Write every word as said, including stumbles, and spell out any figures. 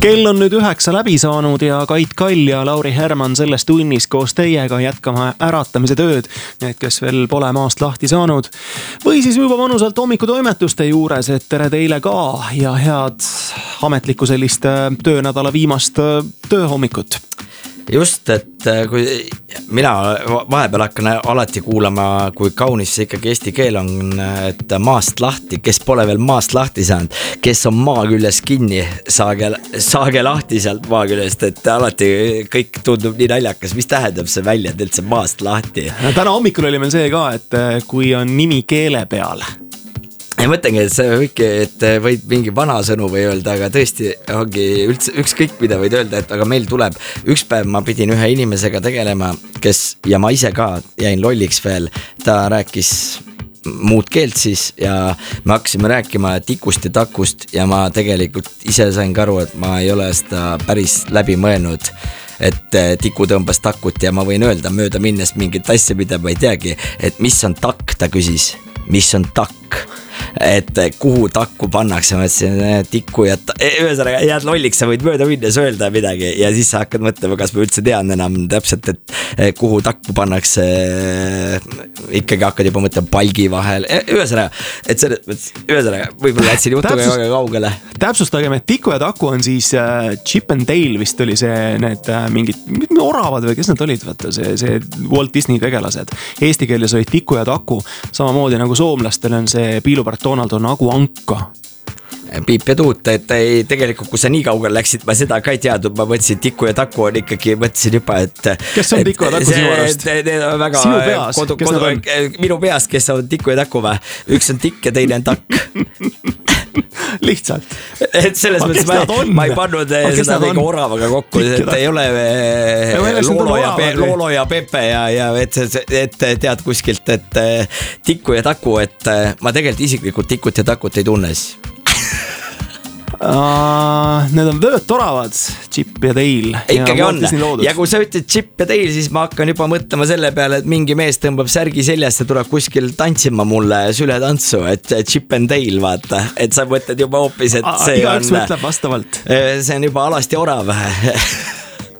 Kell on nüüd üheksa läbi saanud ja Kait Kall ja Lauri Herman selles tunnis koos teiega jätkama äratamise tööd. Need, kes veel pole maast lahti saanud. Või siis juba manusalt hommikutoimetuste juures, et tere teile ka ja head ametlikku sellist töönädala viimast tööhommikut. Just, et kui mina vahepeal hakkan alati kuulama, kui kaunis see ikkagi eesti keel on, et maast lahti, kes pole veel maast lahti saanud, kes on maa küljes kinni, saage, saage lahti sealt maa küljest, et alati kõik tundub nii naljakas, mis tähendab see välja, et üldse maast lahti. Täna hommikul oli meil see ka, et kui on nimi keele peal. Ja mõtlengi, et see kõik, et võid mingi vana sõnu või öelda, aga tõesti ongi üldse ükskõik mida võid öelda, et aga meil tuleb üks päev ma pidin ühe inimesega tegelema, kes ja ma ise ka jäin lolliks veel, ta rääkis muud keelt siis ja me hakkasime rääkima tikust ja takust ja ma tegelikult ise sain ka aru, et ma ei ole seda päris läbi mõelnud, et tiku tõmbas takut ja ma võin öelda mööda minnes mingit asja, mida ma ei teagi, et mis on takk, ta küsis, mis on takk. Et kuhu takku pannakse, ma ütlesin tikku ja ta, ühesõnaga jääd lolliks, sa võid mööda minnes öelda midagi ja siis sa hakkad mõtlema, kas ma üldse tean enam täpselt, et kuhu takku pannakse, ikkagi hakkad juba mõtlema palgi vahel, ühesõnaga, et selle, ühesõnaga, võib-olla lätsin jutuga väga kaugele. Täpsustagem, et tiku ja taku on siis äh, Chip and Dale vist oli see, need äh, mingid, mingid oravad või kes nad olid, vaata see, see Walt Disney tegelased. Eesti keeles olid tiku ja taku, samamoodi nagu soomlastel on see piilupart Donald on nagu anka. Piip ja tuut, et ei, tegelikult kui sa nii kaugel läksid, ma seda ka ei teadnud, ma mõtlesin tiku ja taku on ikkagi, mõtlesin juba, et kes on tiku ja taku sinu arust? Sinu peas, kodu, kes kodu, nad on? Minu peas, kes on tiku ja taku või? Üks on tikk ja teine on takk. Lihtsalt. Et selles mõttes ma, ma ei pannud seda teiga oravaga kokku, et ei ole Loolo ja, Pe, Loolo ja Pepe ja, ja et, et tead kuskilt, et tiku ja taku, et ma tegelikult isiklikult tikut ja takut ei tunnes. Uh, need on vööd toravad, Chip ja Dale. Ikkagi on. Ja kui sa ütled Chip ja Dale, siis ma hakkan juba mõtlema selle peale, et mingi mees tõmbab särgi seljast ja tuleb kuskil tantsima mulle sületantsu, et Chip and Dale, vaata. Et sa mõtled juba hoopis, et see Igaüks on... mõtleb vastavalt. See on juba alasti orav.